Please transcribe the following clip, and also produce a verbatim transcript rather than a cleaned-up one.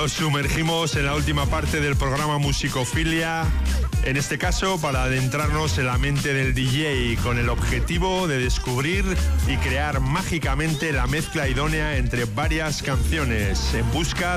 Nos sumergimos en la última parte del programa Musicofilia, en este caso para adentrarnos en la mente del D J con el objetivo de descubrir y crear mágicamente la mezcla idónea entre varias canciones en busca